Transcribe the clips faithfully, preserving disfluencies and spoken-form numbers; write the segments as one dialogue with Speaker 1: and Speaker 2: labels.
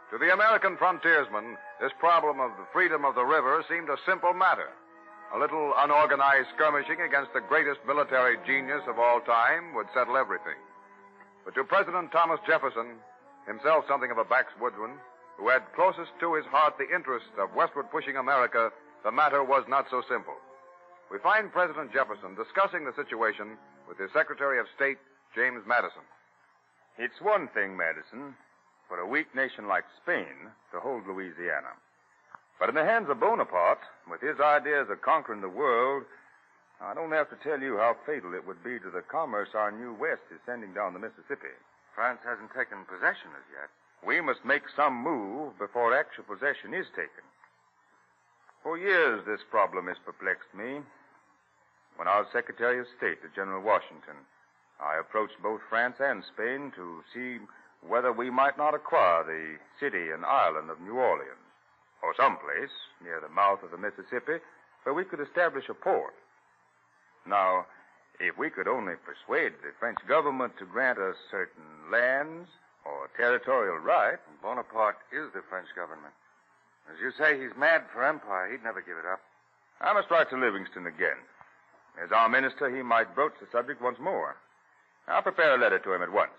Speaker 1: To the American frontiersman, this problem of the freedom of the river seemed a simple matter. A little unorganized skirmishing against the greatest military genius of all time would settle everything. But to President Thomas Jefferson, himself something of a backwoodsman, who had closest to his heart the interests of westward pushing America, the matter was not so simple. We find President Jefferson discussing the situation with his Secretary of State, James Madison.
Speaker 2: It's one thing, Madison, for a weak nation like Spain to hold Louisiana. But in the hands of Bonaparte, with his ideas of conquering the world, I don't have to tell you how fatal it would be to the commerce our new West is sending down the Mississippi.
Speaker 3: France hasn't taken possession as yet.
Speaker 2: We must make some move before actual possession is taken. For years, this problem has perplexed me. When I was Secretary of State to General Washington, I approached both France and Spain to see whether we might not acquire the city and island of New Orleans, or someplace near the mouth of the Mississippi where we could establish a port. Now, if we could only persuade the French government to grant us certain lands or territorial right...
Speaker 3: Bonaparte is the French government. As you say, he's mad for empire. He'd never give it up.
Speaker 2: I must write to Livingston again. As our minister, he might broach the subject once more. I'll prepare a letter to him at once.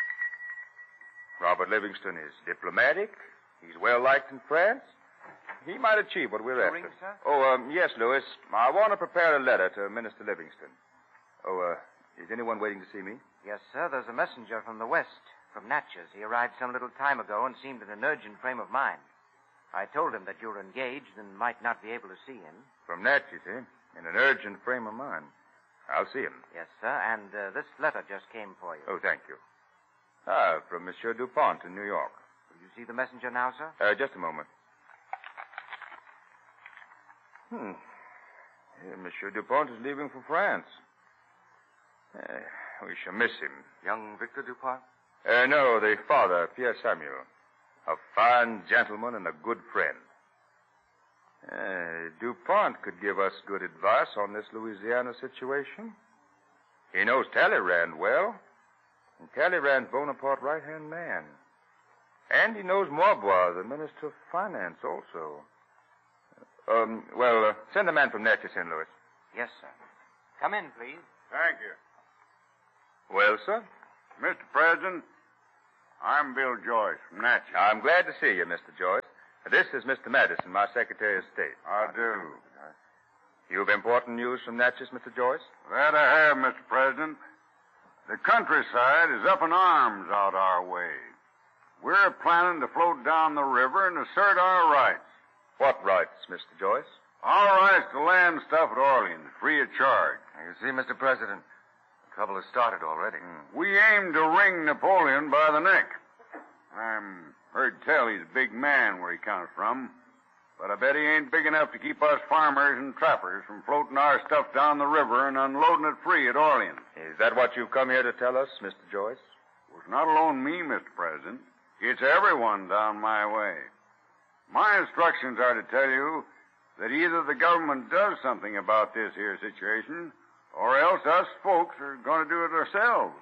Speaker 2: Robert Livingston is diplomatic. He's well liked in France. He might achieve what we're after.
Speaker 3: Ring, sir?
Speaker 2: Oh, um, yes, Louis. I want to prepare a letter to Minister Livingston. Oh, uh, is anyone waiting to see me?
Speaker 4: Yes, sir. There's a messenger from the West, from Natchez. He arrived some little time ago and seemed in an urgent frame of mind. I told him that you were engaged and might not be able to see him.
Speaker 2: From Natchez, eh? In an urgent frame of mind. I'll see him.
Speaker 4: Yes, sir. And uh, this letter just came for you.
Speaker 2: Oh, thank you. Ah, from Monsieur Dupont in New York.
Speaker 4: Will you see the messenger now, sir?
Speaker 2: Uh, just a moment. Hmm. Yeah, Monsieur Dupont is leaving for France. Uh, we shall miss him.
Speaker 3: Young Victor Dupont?
Speaker 2: Uh, no, the father, Pierre Samuel. A fine gentleman and a good friend. Uh, Dupont could give us good advice on this Louisiana situation. He knows Talleyrand well. And Talleyrand's Bonaparte's right-hand man. And he knows Morbois, the Minister of Finance, also. Um, well, uh, send the man from Natchez in, Louis.
Speaker 4: Yes, sir. Come in, please.
Speaker 5: Thank you.
Speaker 2: Well, sir?
Speaker 5: Mister President, I'm Bill Joyce from Natchez.
Speaker 2: I'm glad to see you, Mister Joyce. This is Mister Madison, my Secretary of State.
Speaker 5: I do.
Speaker 2: You've important news from Natchez, Mister Joyce?
Speaker 5: That I have, Mister President. The countryside is up in arms out our way. We're planning to float down the river and assert our rights.
Speaker 2: What rights, Mister Joyce?
Speaker 5: Our rights to land stuff at Orleans, free of charge.
Speaker 3: You see, Mister President, the trouble has started already.
Speaker 5: Mm. We aim to wring Napoleon by the neck. I'm heard tell he's a big man where he comes from, but I bet he ain't big enough to keep us farmers and trappers from floating our stuff down the river and unloading it free at Orleans.
Speaker 2: Is that what you've come here to tell us, Mister Joyce?
Speaker 5: Well, it's not alone me, Mister President. It's everyone down my way. My instructions are to tell you that either the government does something about this here situation, or else us folks are going to do it ourselves.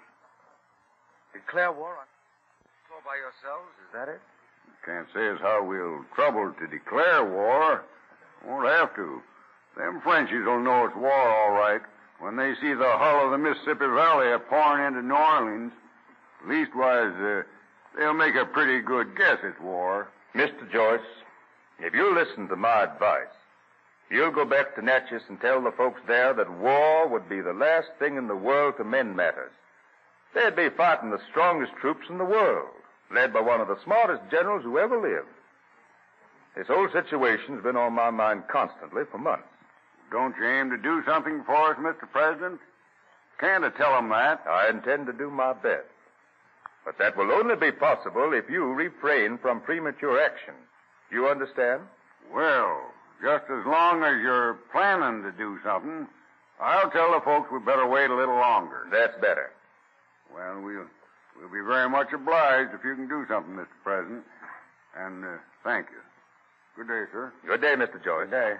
Speaker 3: Declare war on all by yourselves, is that it?
Speaker 5: Can't say as how we'll trouble to declare war. Won't have to. Them Frenchies will know it's war all right when they see the hull of the Mississippi Valley a pouring into New Orleans. Leastwise, uh, they'll make a pretty good guess it's war.
Speaker 2: Mister Joyce, if you listen to my advice, you'll go back to Natchez and tell the folks there that war would be the last thing in the world to mend matters. They'd be fighting the strongest troops in the world, led by one of the smartest generals who ever lived. This whole situation's been on my mind constantly for months.
Speaker 5: Don't you aim to do something for us, Mister President? Can't I tell them that?
Speaker 2: I intend to do my best. But that will only be possible if you refrain from premature action. You understand?
Speaker 5: Well, just as long as you're planning to do something, I'll tell the folks we better wait a little longer.
Speaker 2: That's better.
Speaker 5: Well, we'll, we'll be very much obliged if you can do something, Mister President. And uh, thank you. Good day, sir.
Speaker 2: Good day, Mister Joyce.
Speaker 3: Good day.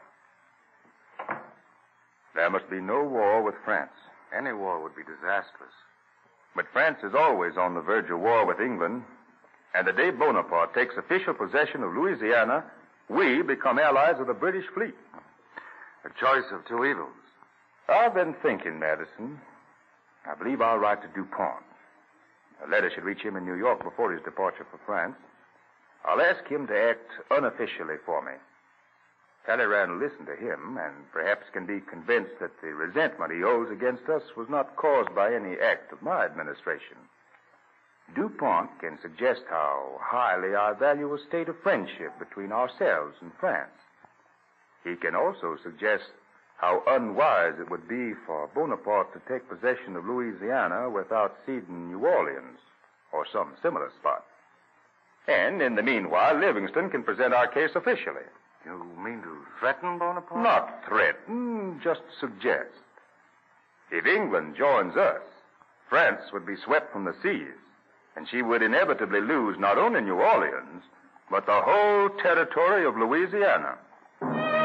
Speaker 2: There must be no war with France.
Speaker 3: Any war would be disastrous.
Speaker 2: But France is always on the verge of war with England. And the day Bonaparte takes official possession of Louisiana, we become allies of the British fleet.
Speaker 3: A choice of two evils.
Speaker 2: I've been thinking, Madison. I believe I'll write to DuPont. A letter should reach him in New York before his departure for France. I'll ask him to act unofficially for me. Talleyrand will listen to him and perhaps can be convinced that the resentment he owes against us was not caused by any act of my administration. DuPont can suggest how highly I value a state of friendship between ourselves and France. He can also suggest how unwise it would be for Bonaparte to take possession of Louisiana without ceding New Orleans or some similar spot. And in the meanwhile, Livingston can present our case officially.
Speaker 3: You mean to threaten Bonaparte?
Speaker 2: Not threaten, just suggest. If England joins us, France would be swept from the seas, and she would inevitably lose not only New Orleans, but the whole territory of Louisiana.